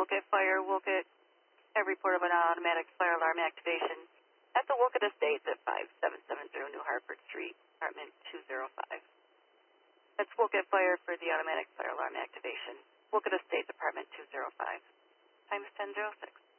Wolcott Fire, Wolcott, have report of an automatic fire alarm activation at the Wolcott Estates at 5770 New Hartford Street, apartment 205. That's Wolcott Fire for the automatic fire alarm activation. Wolcott Estates, apartment 205. Time is 10:06.